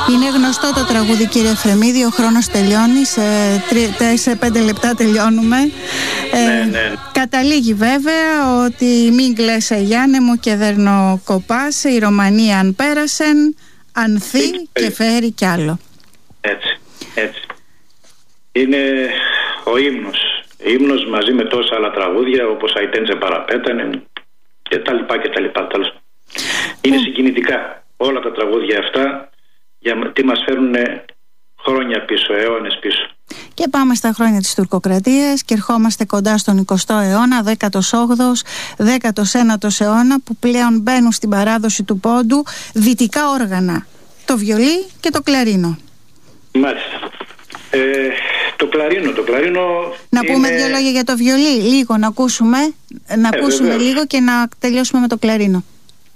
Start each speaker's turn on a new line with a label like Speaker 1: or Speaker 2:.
Speaker 1: Είναι γνωστό το τραγούδι, κύριε Εφρεμίδη. Ο χρόνος τελειώνει, σε 5 λεπτά τελειώνουμε.
Speaker 2: Ναι.
Speaker 1: Καταλήγει βέβαια ότι μην κλαίσαι Γιάννε και δερνοκοπάς, η Ρωμανία αν πέρασεν, ανθεί και φέρει κι άλλο.
Speaker 2: Έτσι. Είναι ο ύμνος μαζί με τόσα άλλα τραγούδια όπως «Αϊτέντζε παραπέτανε» και τα λοιπά. Είναι συγκινητικά όλα τα τραγούδια αυτά, γιατί μας φέρουν χρόνια πίσω, αιώνες πίσω.
Speaker 1: Και πάμε στα χρόνια της τουρκοκρατίας και ερχόμαστε κοντά στον 20ο αιώνα, 18ος, 19ος αιώνα, που πλέον μπαίνουν στην παράδοση του πόντου δυτικά όργανα, το βιολί και το κλαρίνο.
Speaker 2: Μάλιστα. Το κλαρίνο
Speaker 1: να πούμε 2 λόγια για το βιολί, λίγο να ακούσουμε, λίγο και να τελειώσουμε με το κλαρίνο.